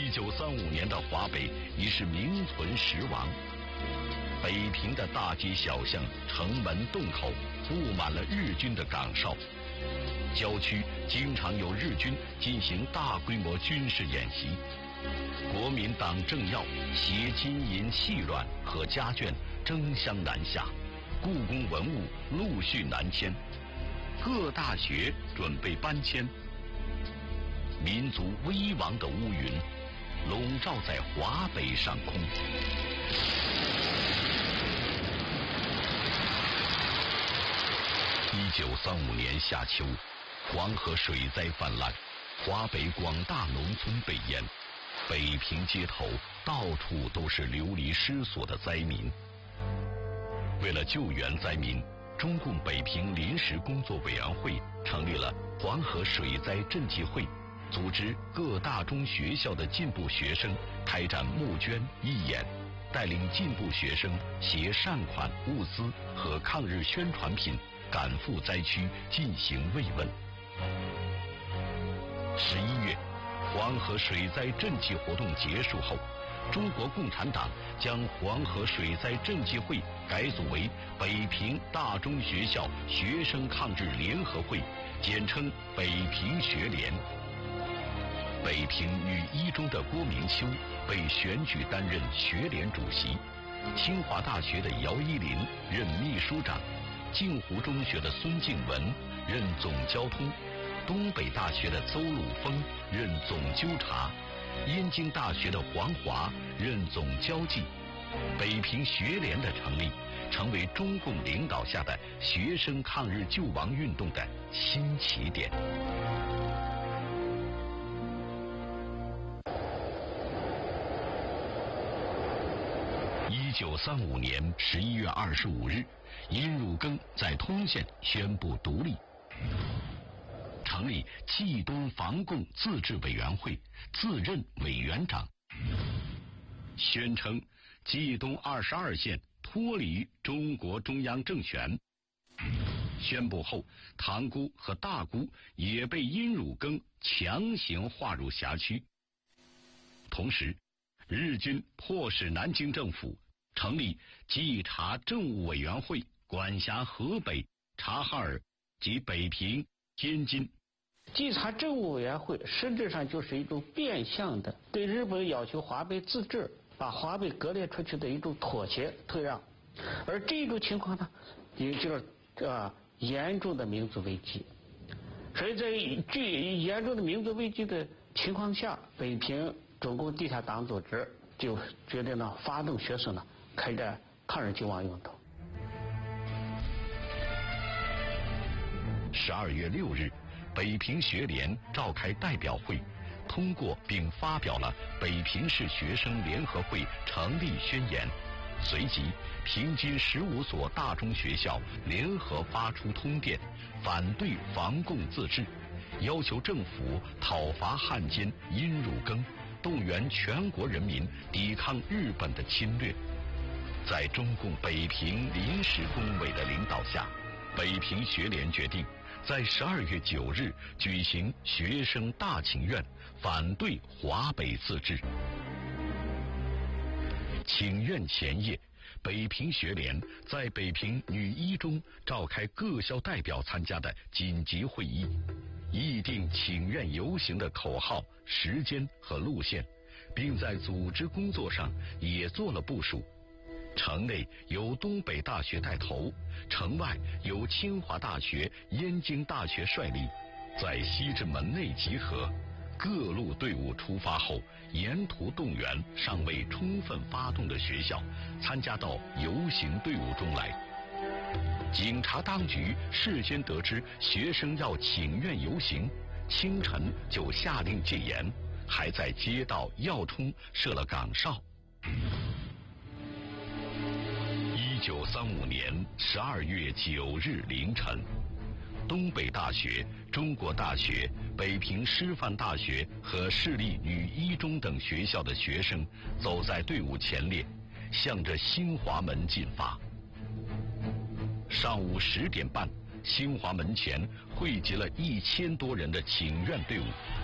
1935年的华北已是名存实亡，北平的大街小巷、城门洞口布满了日军的岗哨，郊区经常有日军进行大规模军事演习，国民党政要携金银器卵和家眷争相南下，故宫文物陆续南迁，各大学准备搬迁，民族危亡的乌云笼罩在华北上空。1935年夏秋，黄河水灾泛滥，华北广大农村被淹，北平街头到处都是流离失所的灾民。为了救援灾民，中共北平临时工作委员会成立了黄河水灾赈济会，组织各大中学校的进步学生开展募捐义演，带领进步学生携善款物资和抗日宣传品赶赴灾区进行慰问。11月，黄河水灾赈济活动结束后，中国共产党将黄河水灾赈济会改组为北平大中学校学生抗日联合会，简称北平学联。北平女一中的郭明秋被选举担任学联主席，清华大学的姚依林任秘书长，镜湖中学的孙静文任总交通，东北大学的邹鲁峰任总纠察，燕京大学的黄华任总交际。北平学联的成立，成为中共领导下的学生抗日救亡运动的新起点。1935年11月25日，殷汝耕在通县宣布独立，成立冀东防共自治委员会，自任委员长，宣称冀东22县脱离中国中央政权。宣布后，塘沽和大沽也被殷汝耕强行划入辖区。同时，日军迫使南京政府成立稽查政务委员会，管辖河北、察哈尔及北平、天津。 稽查政务委员会实质上就是一种变相的对日本要求华北自治、把华北割裂出去的一种妥协退让，而这种情况呢，也就是严重的民族危机。所以在严重的民族危机的情况下，北平中共地下党组织就决定了发动学生开展抗日救亡运动。 12月6日，北平学联召开代表会，通过并发表了北平市学生联合会成立宣言。随即，平津15所大中学校联合发出通电，反对防共自治，要求政府讨伐汉奸殷汝耕，动员全国人民抵抗日本的侵略。在中共北平临时工委的领导下，北平学联决定在12月9日举行学生大请愿，反对华北自治。请愿前夜，北平学联在北平女一中召开各校代表参加的紧急会议，议定请愿游行的口号、时间和路线，并在组织工作上也做了部署。城内由东北大学带头，城外由清华大学、燕京大学率领，在西直门内集合。各路队伍出发后，沿途动员尚未充分发动的学校，参加到游行队伍中来。警察当局事先得知学生要请愿游行，清晨就下令戒严，还在街道要冲设了岗哨。1935年12月9日凌晨，东北大学、中国大学、北平师范大学和市立女一中等学校的学生走在队伍前列，向着兴华门进发。上午10点半，兴华门前汇集了1000多人的请愿队伍，